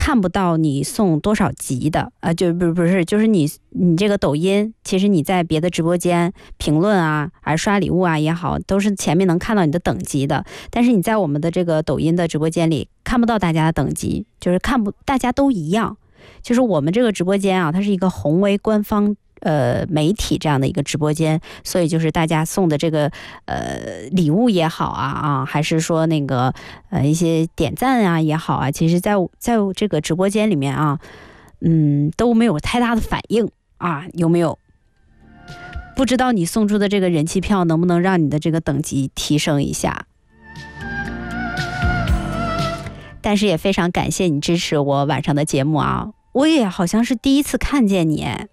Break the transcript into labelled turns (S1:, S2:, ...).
S1: 看不到你送多少集的，就不是，就是你这个抖音，其实你在别的直播间评论啊，还是刷礼物啊也好，都是前面能看到你的等级的。但是你在我们的这个抖音的直播间里看不到大家的等级，就是大家都一样。就是我们这个直播间啊，它是一个宏为官方媒体这样的一个直播间，所以就是大家送的这个礼物也好啊，还是说那个一些点赞啊也好啊，其实在这个直播间里面啊，都没有太大的反应啊，有没有？不知道你送出的这个人气票能不能让你的这个等级提升一下？但是也非常感谢你支持我晚上的节目啊，我也好像是第一次看见你。